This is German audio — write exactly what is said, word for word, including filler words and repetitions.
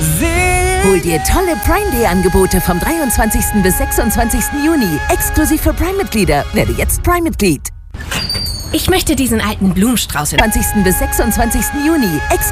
sehen. Hol dir tolle Prime Day Angebote vom dreiundzwanzigsten bis sechsundzwanzigsten Juni. Exklusiv für Prime-Mitglieder. Werde jetzt Prime-Mitglied. Ich möchte diesen alten Blumenstrauß. zwanzigsten bis sechsundzwanzigsten Juni. Exklusiv